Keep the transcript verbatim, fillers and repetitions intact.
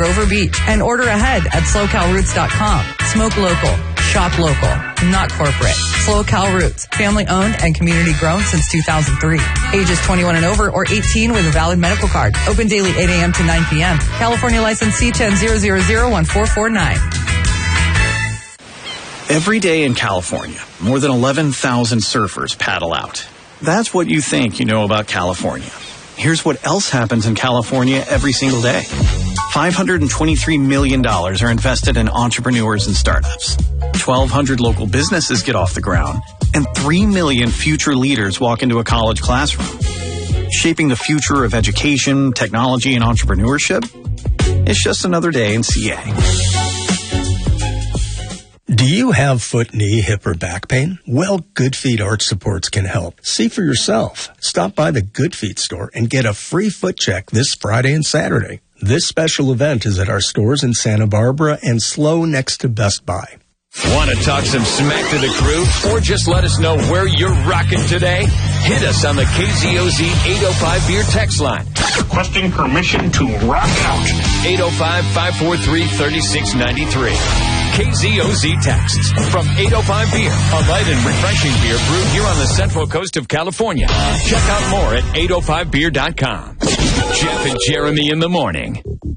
Grover Beach. And order ahead at slow cal roots dot com. Smoke local. Shop local. Not corporate. Slow Cal Roots. Family owned and community grown since two thousand three. Ages twenty-one and over or eighteen with a valid medical card. Open daily eight a.m. to nine p.m. California license C ten zero zero zero one four four nine. Every day in California, more than eleven thousand surfers paddle out. That's what you think you know about California. Here's what else happens in California every single day. five hundred twenty-three million dollars are invested in entrepreneurs and startups. twelve hundred local businesses get off the ground, and three million future leaders walk into a college classroom. Shaping the future of education, technology, and entrepreneurship? It's just another day in C A. Do you have foot, knee, hip, or back pain? Well, Good Feet Arch Supports can help. See for yourself. Stop by the Good Feet store and get a free foot check this Friday and Saturday. This special event is at our stores in Santa Barbara and Slow next to Best Buy. Want to talk some smack to the crew? Or just let us know where you're rocking today? Hit us on the K Z O Z eight oh five Beer text line. Requesting permission to rock out. eight oh five, five four three, three six nine three. K Z O Z texts from eight oh five Beer, a light and refreshing beer brewed here on the Central Coast of California. Check out more at eight oh five beer dot com. Jeff and Jeremy in the morning.